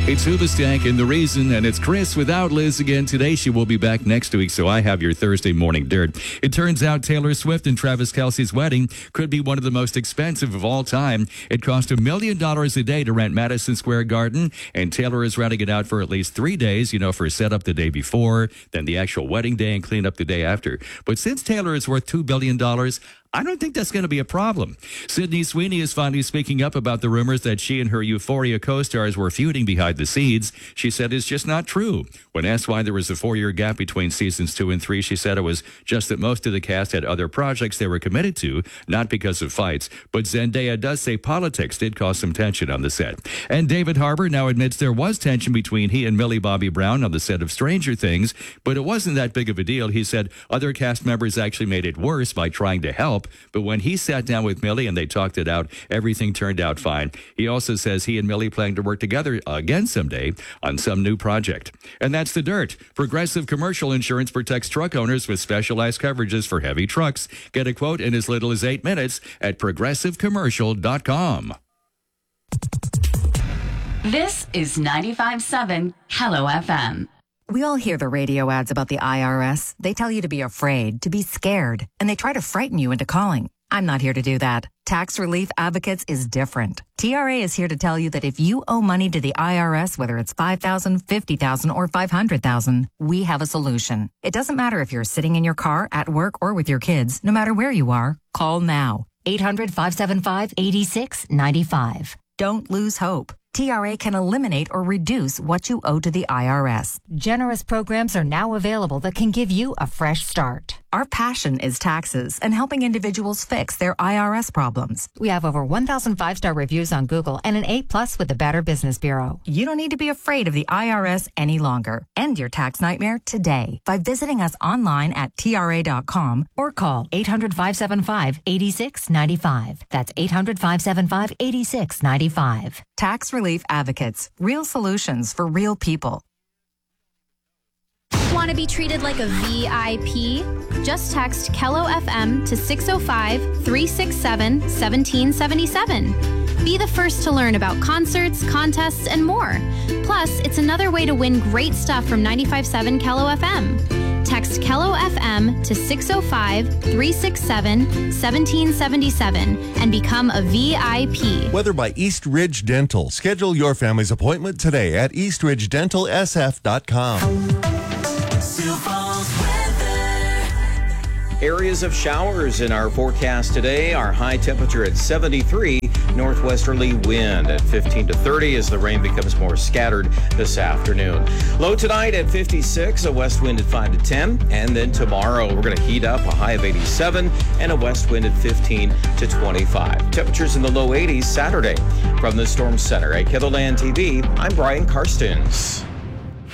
It's Hoobastank and The Reason, and it's Chris without Liz again today. She will be back next week, so I have your Thursday morning dirt. It turns out Taylor Swift and Travis Kelce's wedding could be one of the most expensive of all time. It cost $1 million a day to rent Madison Square Garden, and Taylor is renting it out for at least 3 days, for setup the day before, then the actual wedding day and cleanup the day after. But since Taylor is worth $2 billion, I don't think that's going to be a problem. Sydney Sweeney is finally speaking up about the rumors that she and her Euphoria co-stars were feuding behind the scenes. She said it's just not true. When asked why there was a 4-year gap between seasons 2 and 3, she said it was just that most of the cast had other projects they were committed to, not because of fights. But Zendaya does say politics did cause some tension on the set. And David Harbour now admits there was tension between he and Millie Bobby Brown on the set of Stranger Things, but it wasn't that big of a deal. He said other cast members actually made it worse by trying to help. But when he sat down with Millie and they talked it out, everything turned out fine. He also says he and Millie plan to work together again someday on some new project. And that's the dirt. Progressive Commercial Insurance protects truck owners with specialized coverages for heavy trucks. Get a quote in as little as 8 minutes at progressivecommercial.com. This is 95.7 Hello FM. We all hear the radio ads about the IRS. They tell you to be afraid, to be scared, and they try to frighten you into calling. I'm not here to do that. Tax Relief Advocates is different. TRA is here to tell you that if you owe money to the IRS, whether it's $5,000, $50,000, or $500,000, we have a solution. It doesn't matter if you're sitting in your car, at work, or with your kids. No matter where you are, call now. 800-575-8695. Don't lose hope. TRA can eliminate or reduce what you owe to the IRS. Generous programs are now available that can give you a fresh start. Our passion is taxes and helping individuals fix their IRS problems. We have over 1,000 5-star reviews on Google and an A+ with the Better Business Bureau. You don't need to be afraid of the IRS any longer. End your tax nightmare today by visiting us online at TRA.com or call 800-575-8695. That's 800-575-8695. Tax Relief Advocates. Real solutions for real people. Want to be treated like a VIP? Just text Kello FM to 605-367-1777. Be the first to learn about concerts, contests, and more. Plus, it's another way to win great stuff from 95.7 Kello FM. Text Kello FM to 605-367-1777 and become a VIP. Weather by East Ridge Dental. Schedule your family's appointment today at eastridgedentalsf.com. Areas of showers in our forecast today. Our high temperature at 73, northwesterly wind at 15 to 30 as the rain becomes more scattered this afternoon. Low tonight at 56, a west wind at 5 to 10. And then tomorrow we're going to heat up, a high of 87 and a west wind at 15 to 25. Temperatures in the low 80s Saturday. From the Storm Center at KELOLAND TV, I'm Brian Karstens.